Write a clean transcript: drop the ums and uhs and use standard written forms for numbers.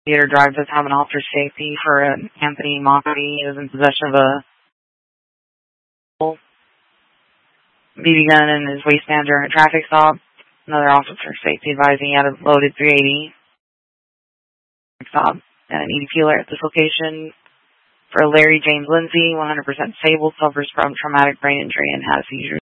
Theater Drive does have an officer safety for Anthony Mockery. He was in possession of a BB gun in his waistband during a traffic stop. Another officer safety advising he had a loaded .380 stop and an EDP alert at this location. For Larry James Lindsay, 100% disabled, suffers from traumatic brain injury and has seizures.